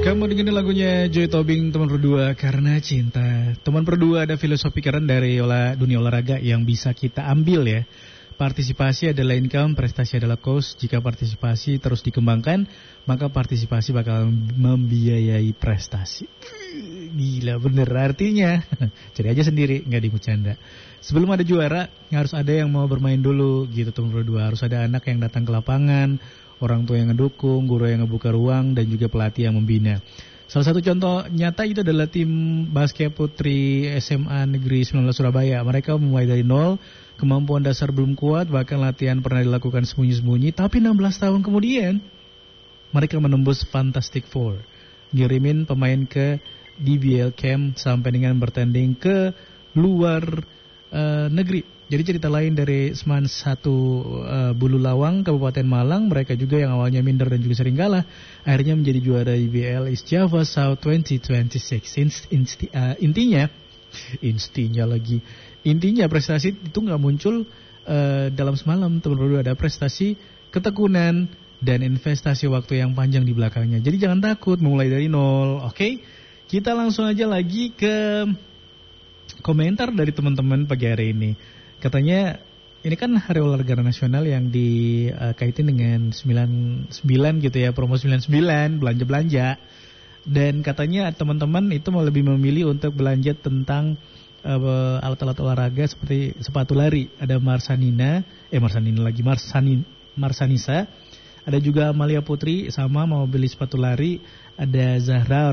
Kamu dengerin lagunya Joy Tobing, Teman Berdua Karena Cinta. Teman Berdua ada filosofi keren dari dunia olahraga yang bisa kita ambil ya. Partisipasi adalah income, prestasi adalah cost. Jika partisipasi terus dikembangkan, maka partisipasi bakal membiayai prestasi. Gila bener artinya. Cari aja sendiri, gak dibercanda. Sebelum ada juara, harus ada yang mau bermain dulu gitu Teman Berdua. Harus ada anak yang datang ke lapangan, orang tua yang ngedukung, guru yang ngebuka ruang, dan juga pelatih yang membina. Salah satu contoh nyata itu adalah tim basket putri SMA Negeri 19 Surabaya. Mereka memulai dari nol, kemampuan dasar belum kuat, bahkan latihan pernah dilakukan sembunyi-sembunyi. Tapi 16 tahun kemudian, mereka menembus Fantastic Four. Ngirimin pemain ke DBL Camp sampai dengan bertanding ke luar negeri. Jadi cerita lain dari Seman 1 Bulu Lawang, Kabupaten Malang. Mereka juga yang awalnya minder dan juga sering kalah, akhirnya menjadi juara IBL East Java South 2026. Intinya prestasi itu nggak muncul dalam semalam. Teman berdua ada prestasi, ketekunan, dan investasi waktu yang panjang di belakangnya. Jadi jangan takut mulai dari nol. Oke? Kita langsung aja lagi ke komentar dari teman-teman pagi hari ini. Katanya ini kan hari olahraga nasional yang dikaitin dengan 99 gitu ya, promo 99, belanja-belanja. Dan katanya teman-teman itu mau lebih memilih untuk belanja tentang alat-alat olahraga seperti sepatu lari. Ada Marsanisa. Ada juga Amalia Putri sama mau beli sepatu lari. Ada Zahra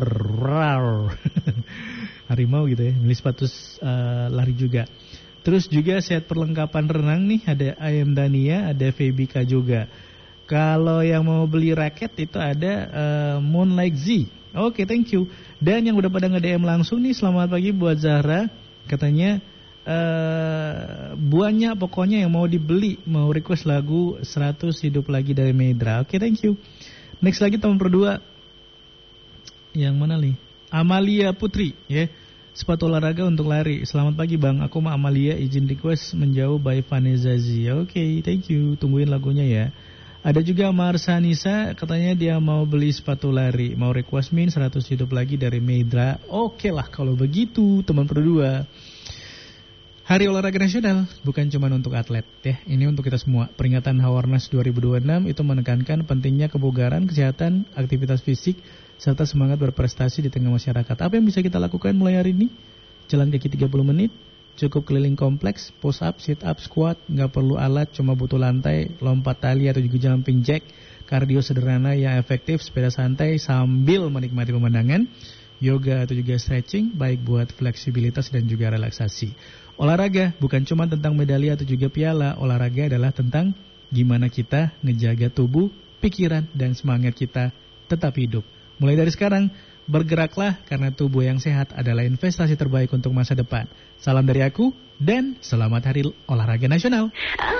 harimau gitu ya, beli sepatu lari juga. Terus juga set perlengkapan renang nih, ada Ayam Dania, ada Febika juga. Kalau yang mau beli raket itu ada Moonlight Z. Oke, thank you. Dan yang udah pada nge-DM langsung nih, selamat pagi buat Zahra. Katanya buahnya pokoknya yang mau dibeli, mau request lagu 100 Hidup Lagi dari Medra. Oke, thank you. Next lagi teman berdua. Yang mana nih? Amalia Putri, ya. Sepatu olahraga untuk lari. Selamat pagi bang, aku sama Amalia izin request Menjauh by Vanessa Z. Oke, thank you, tungguin lagunya ya. Ada juga Marsanisa, katanya dia mau beli sepatu lari, mau request 100 Hidup Lagi dari Medra. Oke lah kalau begitu teman berdua. Hari Olahraga Nasional bukan cuma untuk atlet ya, ini untuk kita semua. Peringatan Hawarnas 2026 itu menekankan pentingnya kebugaran, kesehatan, aktivitas fisik, serta semangat berprestasi di tengah masyarakat. Apa yang bisa kita lakukan mulai hari ini? Jalan kaki 30 menit, cukup keliling kompleks, push up, sit up, squat, nggak perlu alat, cuma butuh lantai, lompat tali atau juga jumping jack, kardio sederhana yang efektif, sepeda santai sambil menikmati pemandangan, yoga atau juga stretching, baik buat fleksibilitas dan juga relaksasi. Olahraga bukan cuma tentang medali atau juga piala, olahraga adalah tentang gimana kita ngejaga tubuh, pikiran, dan semangat kita tetap hidup. Mulai dari sekarang, bergeraklah karena tubuh yang sehat adalah investasi terbaik untuk masa depan. Salam dari aku dan selamat Hari Olahraga Nasional.